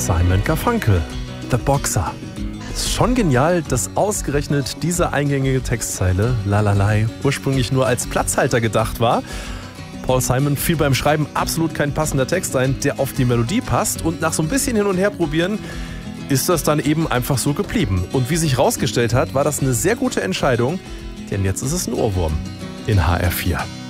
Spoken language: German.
Simon Garfunkel, The Boxer. Ist schon genial, dass ausgerechnet diese eingängige Textzeile, Lalalei, ursprünglich nur als Platzhalter gedacht war. Paul Simon fiel beim Schreiben absolut kein passender Text ein, der auf die Melodie passt, und nach so ein bisschen hin und her probieren ist das dann eben einfach so geblieben. Und wie sich rausgestellt hat, war das eine sehr gute Entscheidung, denn jetzt ist es ein Ohrwurm in HR4.